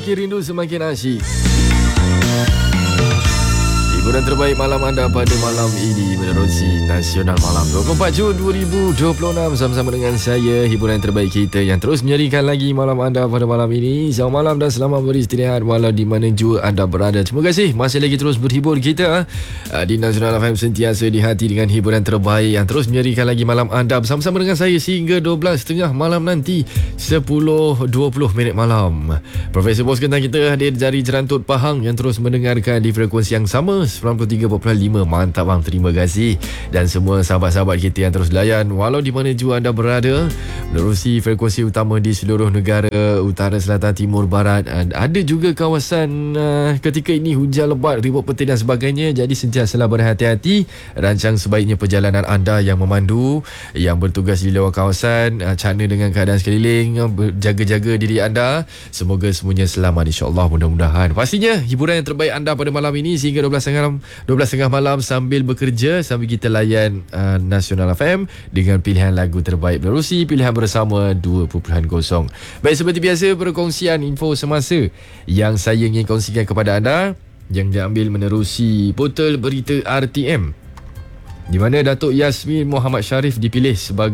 semakin rindu semakin asyik. Hiburan terbaik malam anda pada malam ini menerusi Nasional Malam 24 Jun 2026. Sama-sama dengan saya, hiburan terbaik kita yang terus menyaringkan lagi malam anda pada malam ini. Selamat malam dan selamat beristirahat walau di mana jua anda berada. Terima kasih masih lagi terus berhibur kita di Nasional FM, sentiasa di hati dengan hiburan terbaik yang terus menyaringkan lagi malam anda bersama-sama dengan saya sehingga 12.30 malam nanti 10.20 minit malam. Profesor Bos Kentang kita hadir dari Jerantut Pahang yang terus mendengarkan di frekuensi yang sama 93.5. Mantap bang, terima kasih. Dan semua sahabat-sahabat kita yang terus layan walau di mana jua anda berada menerusi frekuensi utama di seluruh negara utara, selatan, timur, barat. Ada juga kawasan ketika ini hujan lebat, ribut petir dan sebagainya. Jadi sentiasalah berhati-hati. Rancang sebaiknya perjalanan anda yang memandu, yang bertugas di luar kawasan, cana dengan keadaan sekeliling, jaga-jaga diri anda. Semoga semuanya selamat, insyaAllah, mudah-mudahan. Pastinya hiburan yang terbaik anda pada malam ini sehingga 12.30 malam sambil bekerja, sambil kita layan Nasional FM dengan pilihan lagu terbaik menerusi pilihan bersama 2.0. Baik, seperti biasa perkongsian info semasa yang saya ingin kongsikan kepada anda yang diambil menerusi portal berita RTM, di mana Datuk Yasmin Muhammad Sharif dipilih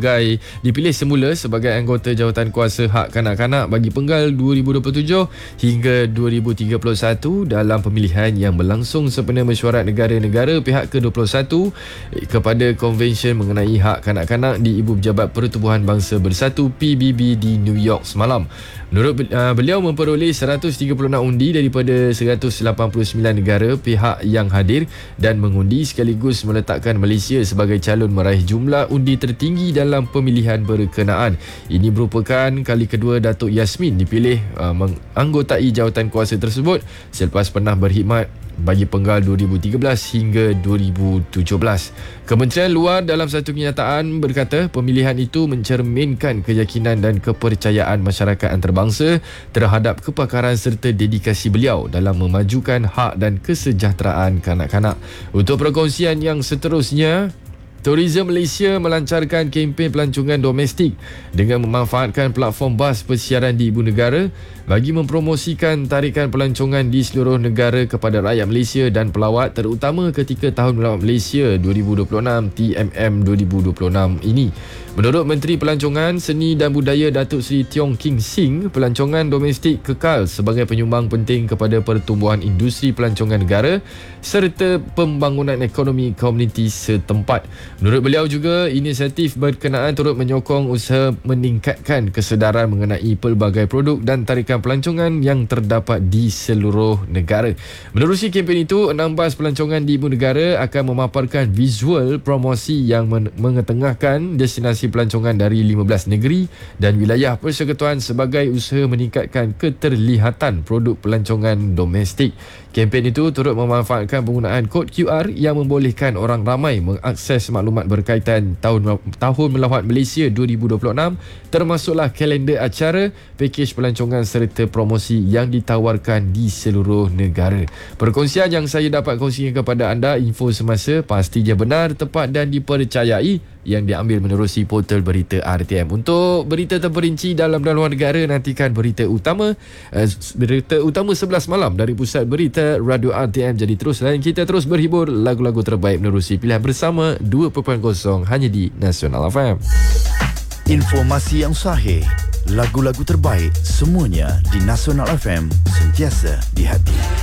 semula sebagai anggota Jawatankuasa Hak Kanak-Kanak bagi penggal 2027 hingga 2031 dalam pemilihan yang berlangsung sempena mesyuarat negara-negara pihak ke-21 kepada Konvensyen mengenai Hak Kanak-Kanak di Ibu Pejabat Pertubuhan Bangsa Bersatu PBB di New York semalam. Menurut beliau memperoleh 136 undi daripada 189 negara pihak yang hadir dan mengundi, sekaligus meletakkan Malaysia sebagai calon meraih jumlah undi tertinggi dalam pemilihan berkenaan. Ini merupakan kali kedua Datuk Yasmin dipilih menganggotai jawatankuasa tersebut selepas pernah berkhidmat bagi penggal 2013 hingga 2017. Kementerian Luar dalam satu kenyataan berkata pemilihan itu mencerminkan keyakinan dan kepercayaan masyarakat antarabangsa terhadap kepakaran serta dedikasi beliau dalam memajukan hak dan kesejahteraan kanak-kanak. Untuk perkongsian yang seterusnya, Tourism Malaysia melancarkan kempen pelancongan domestik dengan memanfaatkan platform bas persiaran di ibu negara bagi mempromosikan tarikan pelancongan di seluruh negara kepada rakyat Malaysia dan pelawat, terutama ketika Tahun Melawat Malaysia 2026 TMM 2026 ini. Menurut Menteri Pelancongan, Seni dan Budaya Datuk Seri Tiong King Sing, pelancongan domestik kekal sebagai penyumbang penting kepada pertumbuhan industri pelancongan negara serta pembangunan ekonomi komuniti setempat. Menurut beliau juga, inisiatif berkenaan turut menyokong usaha meningkatkan kesedaran mengenai pelbagai produk dan tarikan pelancongan yang terdapat di seluruh negara. Menerusi kempen itu, 6 bas pelancongan di ibu negara akan memaparkan visual promosi yang mengetengahkan destinasi pelancongan dari 15 negeri dan wilayah persekutuan sebagai usaha meningkatkan keterlihatan produk pelancongan domestik. Kempen itu turut memanfaatkan penggunaan kod QR yang membolehkan orang ramai mengakses maklumat berkaitan Tahun Melawat Malaysia 2026, termasuklah kalender acara, pakej pelancongan serta promosi yang ditawarkan di seluruh negara. Perkongsian yang saya dapat kongsikan kepada anda, info semasa, pastinya benar, tepat dan dipercayai, yang diambil menerusi portal berita RTM. Untuk berita terperinci dalam dan luar negara, nantikan berita utama 11 malam dari pusat berita Radio RTM. Jadi terus layan kita, terus berhibur lagu-lagu terbaik menerusi pilihan bersama 2.0 hanya di Nasional FM. Informasi yang sahih, lagu-lagu terbaik, semuanya di Nasional FM, sentiasa di hati.